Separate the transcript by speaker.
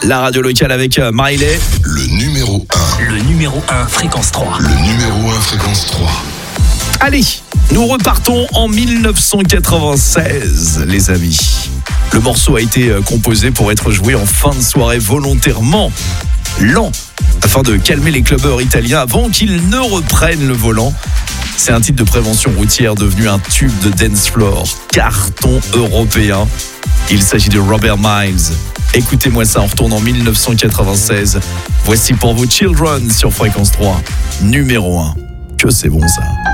Speaker 1: la radio locale avec Miley.
Speaker 2: Le numéro 1.
Speaker 3: Le numéro 1, fréquence 3.
Speaker 2: Le numéro 1, fréquence 3.
Speaker 1: Allez, nous repartons en 1996, les amis. Le morceau a été composé pour être joué en fin de soirée volontairement lent, afin de calmer les clubbeurs italiens avant qu'ils ne reprennent le volant. C'est un titre de prévention routière devenu un tube de dance floor, carton européen. Il s'agit de Robert Miles. Écoutez-moi ça, on retourne en 1996. Voici pour vous Children sur Fréquence 3, numéro 1. Que c'est bon ça.